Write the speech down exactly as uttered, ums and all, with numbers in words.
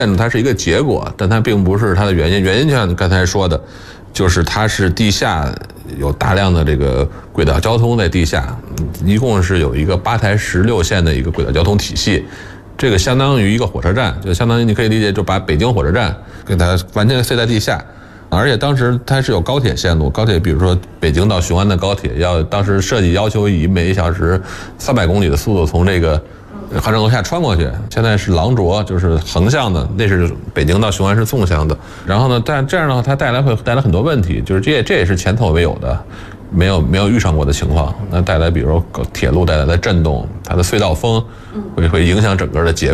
它是一个结果，但它并不是它的原因。原因就像你刚才说的，就是它是地下有大量的这个轨道交通在地下，一共是有一个八台十六线的一个轨道交通体系，这个相当于一个火车站，就相当于你可以理解，就把北京火车站给它完全塞在地下。而且当时它是有高铁线路，高铁比如说北京到雄安的高铁，要当时设计要求以每小时三百公里的速度从这个环城楼下穿过去，现在是廊卓，就是横向的，那是北京到雄安是纵向的。然后呢，但这样的话，它带来会带来很多问题，就是这也这也是前所未有的，没有没有遇上过的情况。那带来比如说铁路带来的震动，它的隧道风会会影响整个的结构。